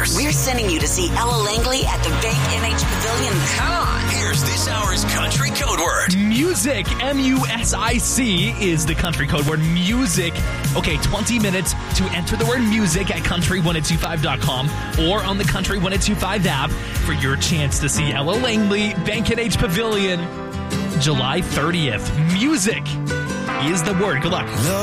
listeners. We're sending you to see Ella Langley at the Bank NH Pavilion. Come on. Here's this hour's country code word. Music, M-U-S-I-C is the country code word. Music. Okay, 20 minutes to enter the word music at country1025.com or on the Country 1025 app for your chance to see Ella Langley, Bank NH Pavilion, July 30th. Music is the word. Good luck.